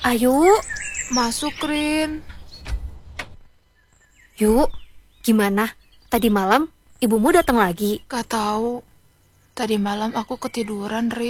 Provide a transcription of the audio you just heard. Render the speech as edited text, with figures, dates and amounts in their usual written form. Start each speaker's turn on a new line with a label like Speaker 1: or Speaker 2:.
Speaker 1: Ayo,
Speaker 2: Masuk, Rin.
Speaker 1: yuk. Gimana? Tadi malam ibumu datang lagi.
Speaker 2: Gak tahu. Tadi malam aku ketiduran, Rin.